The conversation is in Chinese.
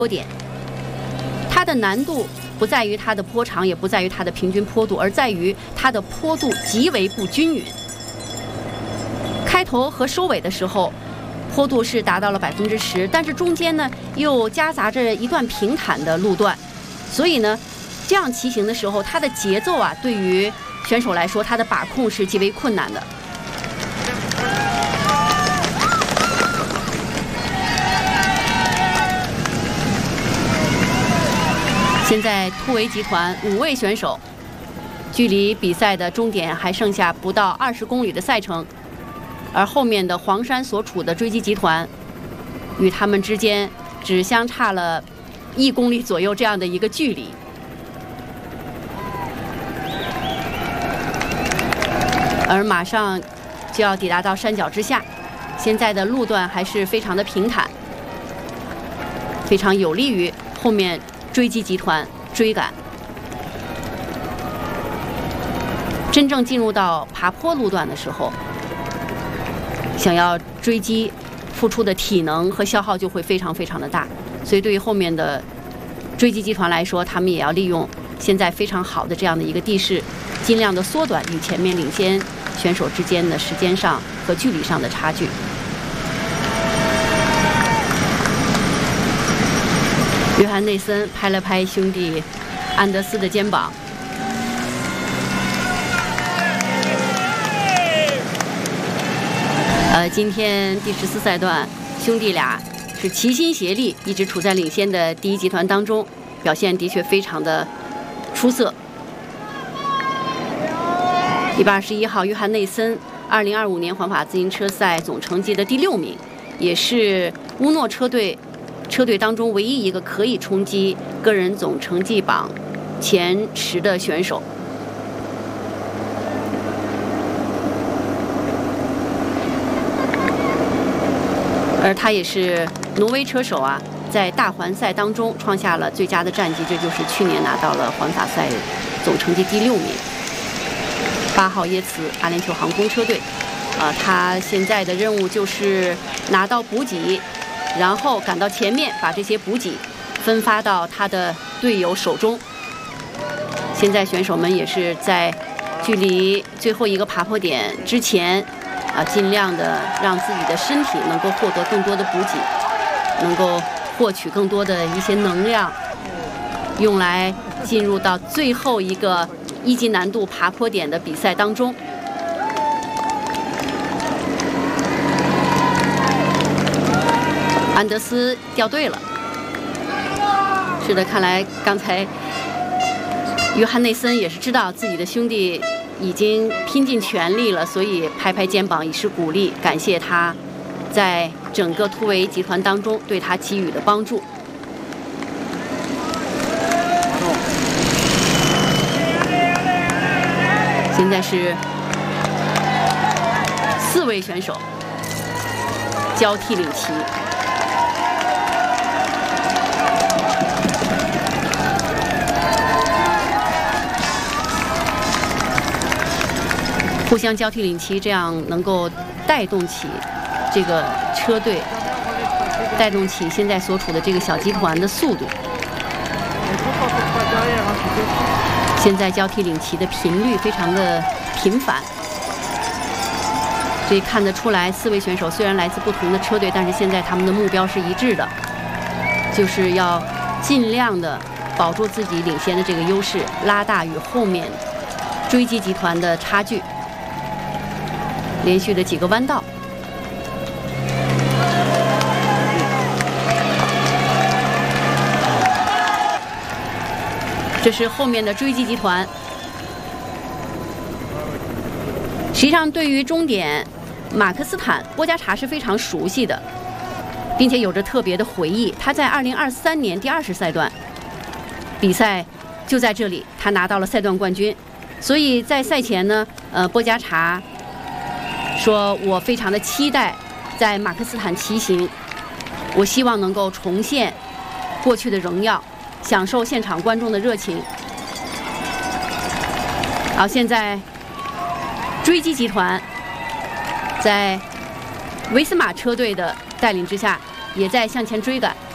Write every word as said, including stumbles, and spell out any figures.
坡点，它的难度不在于它的坡长，也不在于它的平均坡度，而在于它的坡度极为不均匀。开头和收尾的时候，坡度是达到了百分之十，但是中间呢又夹杂着一段平坦的路段，所以呢，这样骑行的时候，它的节奏啊，对于选手来说，它的把控是极为困难的。现在突围集团五位选手，距离比赛的终点还剩下不到二十公里的赛程，而后面的黄山所处的追击集团，与他们之间只相差了一公里左右这样的一个距离。而马上就要抵达到山脚之下，现在的路段还是非常的平坦，非常有利于后面追击集团追赶。真正进入到爬坡路段的时候，想要追击，付出的体能和消耗就会非常非常的大。所以对于后面的追击集团来说，他们也要利用现在非常好的这样的一个地势，尽量的缩短与前面领先选手之间的时间上和距离上的差距。约翰内森拍了拍兄弟安德斯的肩膀，呃，今天第十四赛段，兄弟俩是齐心协力，一直处在领先的第一集团当中，表现的确非常的出色。一百二十一号约翰内森，二零二五年环法自行车赛总成绩的第六名，也是乌诺车队车队当中唯一一个可以冲击个人总成绩榜前十的选手。而他也是挪威车手啊，在大环赛当中创下了最佳的战绩，这就是去年拿到了环法赛总成绩第六名。八号耶茨阿联酋航空车队，啊、呃，他现在的任务就是拿到补给，然后赶到前面，把这些补给分发到他的队友手中。现在选手们也是在距离最后一个爬坡点之前，啊，尽量的让自己的身体能够获得更多的补给，能够获取更多的一些能量，用来进入到最后一个一级难度爬坡点的比赛当中。安德斯掉队了，是的，看来刚才约翰内森也是知道自己的兄弟已经拼尽全力了，所以拍拍肩膀以示鼓励，感谢他在整个突围集团当中对他给予的帮助。现在是四位选手交替领旗。互相交替领旗，这样能够带动起这个车队，带动起现在所处的这个小集团的速度。现在交替领旗的频率非常的频繁，所以看得出来，四位选手虽然来自不同的车队，但是现在他们的目标是一致的，就是要尽量的保住自己领先的这个优势，拉大与后面追击集团的差距。连续的几个弯道，这是后面的追击集团。实际上，对于终点马克斯坦，波加查是非常熟悉的，并且有着特别的回忆。他在二零二三年第二十赛段比赛就在这里，他拿到了赛段冠军。所以在赛前呢，呃，波加查说，我非常的期待在马克斯坦骑行，我希望能够重现过去的荣耀，享受现场观众的热情。好，现在追击集团在维斯马车队的带领之下，也在向前追赶。